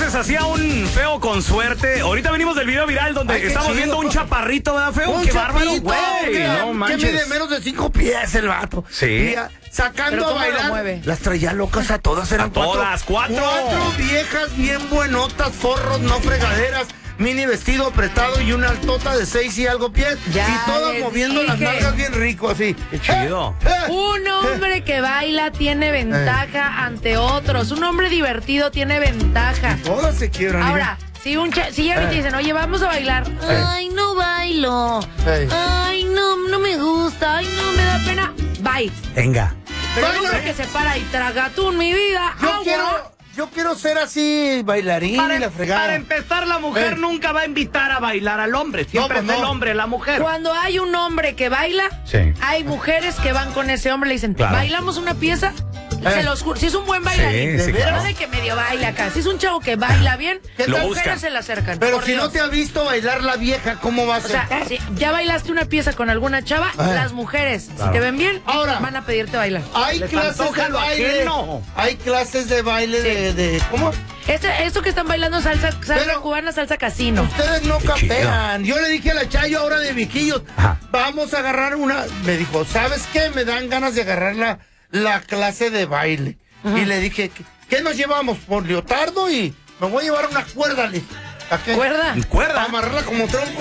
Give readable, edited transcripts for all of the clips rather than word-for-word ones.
entonces hacía un feo con suerte. Ahorita venimos del video viral donde estamos viendo un chaparrito, ¿verdad, feo? ¡Qué bárbaro, güey! No manches. Que mide menos de 5 pies el vato. Sí. Sacando a bailar. Las traía locas a todas, eran todas, cuatro viejas bien buenotas, forros, no fregaderas. Mini vestido apretado y una altota de 6 y algo pies. Y todas moviendo las nalgas bien rico, así. Qué chido. Un hombre que baila tiene ventaja ante otros. Un hombre divertido tiene ventaja. Todas se quiebran. Ahora, si ya te dicen, oye, vamos a bailar. Ay, no bailo. Ay, no me gusta. Ay, no, me da pena. Bye. Venga. Pero el hombre que se para y traga tú, mi vida. Yo quiero ser así, bailarín y la fregada. Para empezar, la mujer nunca va a invitar a bailar al hombre. Siempre es el hombre, la mujer. Cuando hay un hombre que baila, hay mujeres que van con ese hombre y le dicen, ¿bailamos una pieza? Se los juro, si es un buen bailarín, no de que medio baila acá. Si es un chavo que baila bien, las mujeres se le acercan. Pero si no te ha visto bailar la vieja, ¿cómo vas a ser? O sea, si ya bailaste una pieza con alguna chava, las mujeres, si te ven bien, van a pedirte bailar. Hay clases de baile. Hay clases de baile de ¿cómo? Esto que están bailando salsa cubana, salsa casino. Ustedes no capean. Yo le dije a la Chayo ahora de Viquillos, vamos a agarrar una. Me dijo, ¿sabes qué? Me dan ganas de agarrar la clase de baile. Y le dije, ¿qué nos llevamos? Por leotardo y me voy a llevar una cuerda. ¿Cuerda? Para amarrarla como tronco.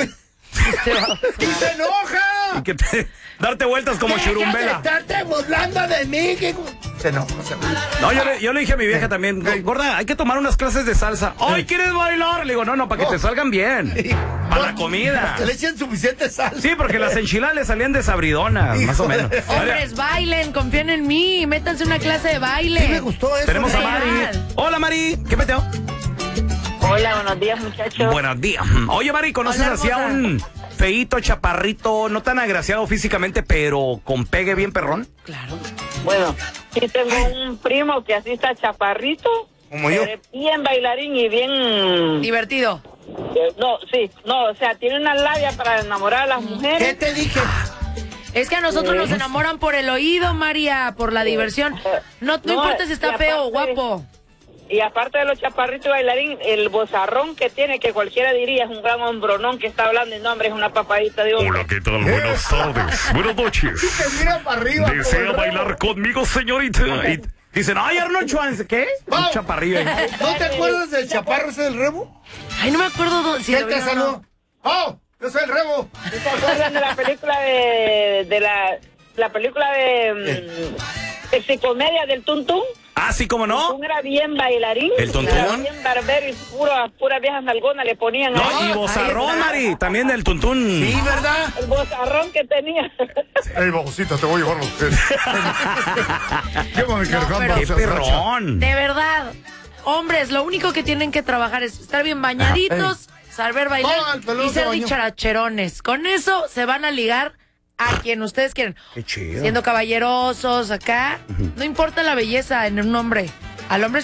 ¡Y se enoja! Y que darte vueltas como churumbela. ¡Estarte burlando de mí! Se enoja. No, yo le dije a mi vieja también, gorda, hay que tomar unas clases de salsa. ¡Ay, quieres bailar! Le digo, no, para que te salgan bien. Para la comida. Que le echen suficiente salsa. Sí, porque las enchiladas le salían desabridonas, más o menos. Hombres, bailen, confíen en mí, métanse una clase de baile. Sí, me gustó eso. Tenemos a Mari. Hola, Mari. ¿Qué meteo? Hola, buenos días, muchachos. Buenos días. Oye, Mari, ¿conoces así a un feíto, chaparrito, no tan agraciado físicamente, pero con pegue bien perrón? Claro. Bueno, sí tengo un primo que así está chaparrito. Como yo. Bien bailarín y bien... Divertido. O sea, tiene una labia para enamorar a las mujeres. ¿Qué te dije? Es que a nosotros nos enamoran por el oído, María, por la diversión. No importa si está feo o guapo. Y aparte de los chaparritos bailarín, el vozarrón que tiene, que cualquiera diría es un gran hombronón que está hablando, y no, hombre, es una papadita de hombre. Hola, ¿qué tal? Buenas tardes, buenas noches. Sí, que mira para arriba. ¿Desea bailar conmigo, señorita? Y dicen, ay, Arnold Schwarzenegger, ¿qué? Un chaparrillo. ¿No te acuerdas del chaparro ese del Rebo? Ay, no me acuerdo si ¿Qué te saludó? ¡Oh! ¡Yo soy el Rebo! ¿Te acuerdas de la película la película de Psicomedia del Tuntún? Ah, sí, ¿cómo no? El Tuntún era bien bailarín. ¿El Tuntún? Era bien barbero y pura viejas nalgonas le ponían. No, y vozarrón, Mari, también del Tuntún. Sí, ¿verdad? El vozarrón que tenía. Ey, babosita, te voy a llevar los pies. Llévame cargando. ¡Qué perrón! De verdad, hombres, lo único que tienen que trabajar es estar bien bañaditos, saber bailar y ser dicharacherones. Con eso se van a ligar a quien ustedes quieran. Qué chido. Siendo caballerosos acá. No importa la belleza en un hombre. Al hombre